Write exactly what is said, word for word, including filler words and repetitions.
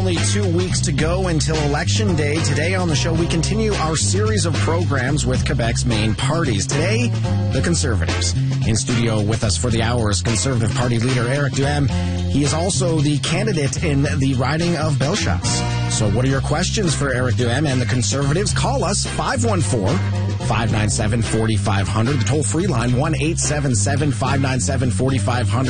only two weeks to go until Election Day. Today on the show, we continue our series of programs with Quebec's main parties. Today, the Conservatives. In studio with us for the hour is Conservative Party leader Éric Duhem. He is also the candidate in the riding of Bellechasse. So what are your questions for Éric Duhem and the Conservatives? Call us five one four, five nine seven, four five zero zero. The toll-free line, one eight seven seven, five nine seven, four five zero zero.